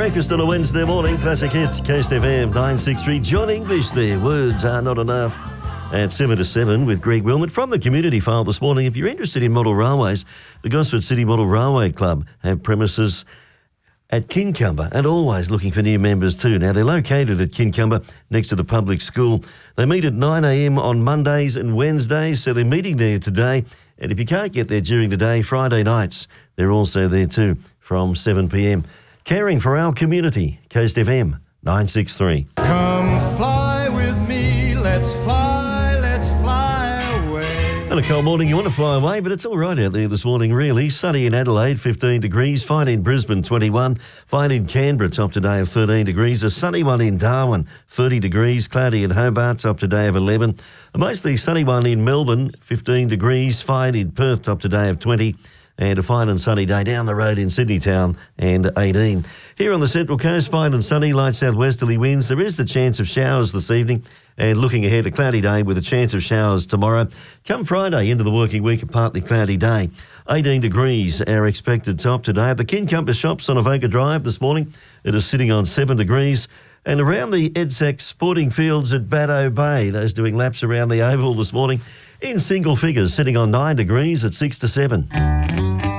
Breakfast on a Wednesday morning. Classic Hits, Coast FM 963. John English there. Words are not enough. At 7 to 7 with Greg Wilmot from the Community File this morning. If you're interested in model railways, the Gosford City Model Railway Club have premises at Kincumber and always looking for new members too. Now, they're located at Kincumber next to the public school. They meet at 9 a.m. on Mondays and Wednesdays, so they're meeting there today. And if you can't get there during the day, Friday nights, they're also there too from 7 p.m. Caring for our community, Coast FM 963. Come fly with me, let's fly away. On a cold morning, you want to fly away, but it's all right out there this morning, really. Sunny in Adelaide, 15 degrees. Fine in Brisbane, 21. Fine in Canberra, top today of 13 degrees. A sunny one in Darwin, 30 degrees. Cloudy in Hobart, top today of 11. A mostly sunny one in Melbourne, 15 degrees. Fine in Perth, top today of 20. And a fine and sunny day down the road in Sydney Town and 18. Here on the Central Coast, fine and sunny, light southwesterly winds. There is the chance of showers this evening. And looking ahead, a cloudy day with a chance of showers tomorrow. Come Friday into the working week, a partly cloudy day. 18 degrees, our expected top today. At the Kincumber Shops on Avoca Drive this morning, it is sitting on 7 degrees. And around the EDSAC sporting fields at Baddo Bay, those doing laps around the oval this morning, in single figures, sitting on 9 degrees at 6 to 7.